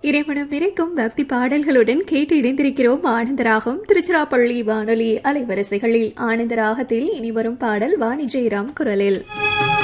இறைவனம் நிறைக்கும் பக்தி பாடல்களுடன் கேட்டு இணைந்திருக்கிறோம். ஆனந்தராகம் திருச்சிராப்பள்ளி வானொலி அலைவரிசைகளில் ஆனந்தராகத்தில் இனி வரும் பாடல் வாணி ஜெயராம் குரலில்.